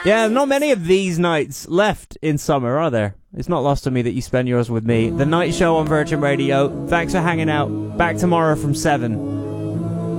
Yeah, not many of these nights left in summer, are there? It's not lost on me that you spend yours with me. The Night Show on Virgin Radio. Thanks for hanging out. Back tomorrow from 7.